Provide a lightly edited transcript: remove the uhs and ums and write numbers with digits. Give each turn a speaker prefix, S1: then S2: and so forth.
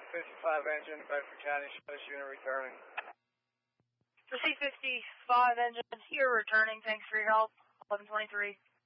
S1: C-55 engine, Bedford County, status unit returning.
S2: The C-55 engine, you're returning. Thanks for your help. 1123.